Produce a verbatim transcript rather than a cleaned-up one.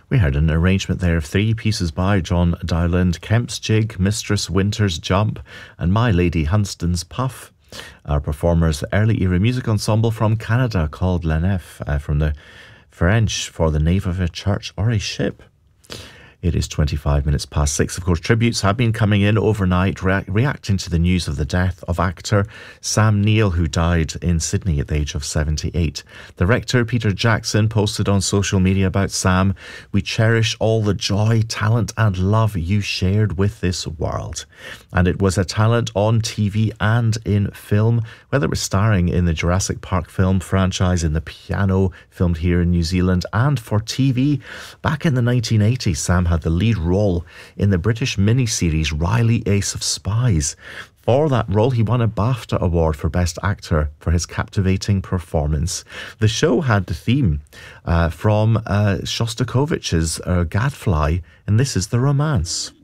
We heard an arrangement there of three pieces by John Dowland: Kemp's Jig, Mistress Winter's Jump, and My Lady Hunstan's Puff. Our performers, the early era music ensemble from Canada called La Nef, uh, from the French for the nave of a church or a ship. It is twenty-five minutes past six. Of course, tributes have been coming in overnight, rea- reacting to the news of the death of actor Sam Neill, who died in Sydney at the age of seventy-eight. The rector, Peter Jackson, posted on social media about Sam: "We cherish all the joy, talent and love you shared with this world." And it was a talent on T V and in film, whether it was starring in the Jurassic Park film franchise, in The Piano, filmed here in New Zealand, and for T V. Back in the nineteen eighties, Sam had the lead role in the British miniseries Riley, Ace of Spies. For that role, he won a BAFTA award for Best Actor for his captivating performance. The show had the theme uh, from uh, Shostakovich's uh, Gadfly, and this is The Romance.